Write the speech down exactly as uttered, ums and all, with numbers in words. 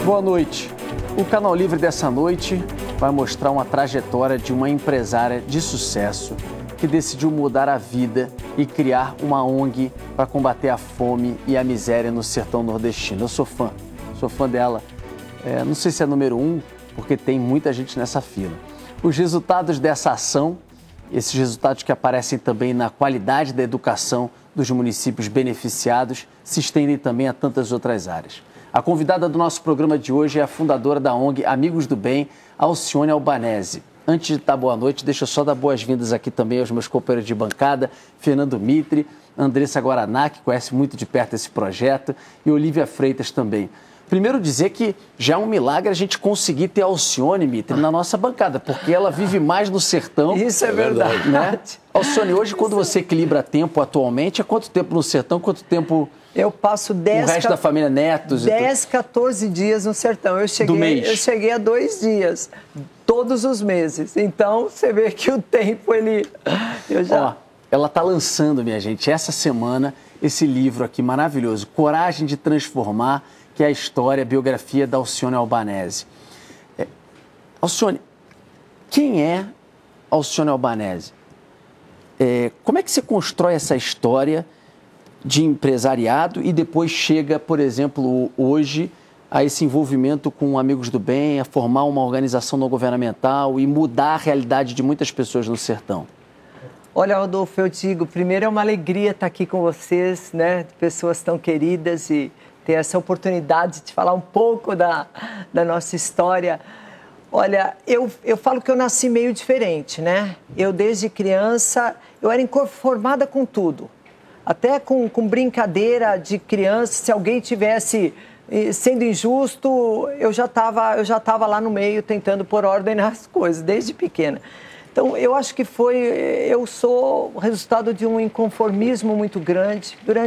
Boa noite. O Canal Livre dessa noite vai mostrar uma trajetória de uma empresária de sucesso que decidiu mudar a vida e criar uma O N G para combater a fome e a miséria no sertão nordestino. Eu sou fã, sou fã dela. É, não sei se é número um, porque tem muita gente nessa fila. Os resultados dessa ação, esses resultados que aparecem também na qualidade da educação dos municípios beneficiados, se estendem também a tantas outras áreas. A convidada do nosso programa de hoje é a fundadora da O N G Amigos do Bem, Alcione Albanese. Antes de dar boa noite, deixa eu só dar boas-vindas aqui também aos meus companheiros de bancada, Fernando Mitre, Andressa Guaraná, que conhece muito de perto esse projeto, e Olívia Freitas também. Primeiro dizer que já é um milagre a gente conseguir ter a Alcione, Mitre, na nossa bancada, porque ela vive mais no sertão. Isso é verdade. Né? Alcione, hoje quando você equilibra tempo atualmente, é quanto tempo no sertão, quanto tempo... Eu passo dez... O resto da família, netos... dez, quatorze dias no sertão. Eu cheguei, do mês. Eu cheguei a dois dias, todos os meses. Então, você vê que o tempo, ele... Eu já... Ó, ela está lançando, minha gente, essa semana, esse livro aqui maravilhoso, Coragem de Transformar, que é a história, a biografia da Alcione Albanese. É, Alcione, quem é Alcione Albanese? É, como é que você constrói essa história de empresariado e depois chega, por exemplo, hoje, a esse envolvimento com Amigos do Bem, a formar uma organização não governamental e mudar a realidade de muitas pessoas no sertão? Olha, Rodolfo, eu digo, primeiro é uma alegria estar aqui com vocês, né? Pessoas tão queridas e ter essa oportunidade de falar um pouco da, da nossa história. Olha, eu, eu falo que eu nasci meio diferente, né? Eu, desde criança, eu era inconformada com tudo. Até com, com brincadeira de criança, se alguém tivesse sendo injusto, eu já estava eu já estava lá no meio tentando pôr ordem nas coisas, desde pequena. Então, eu acho que foi, eu sou o resultado de um inconformismo muito grande. Durante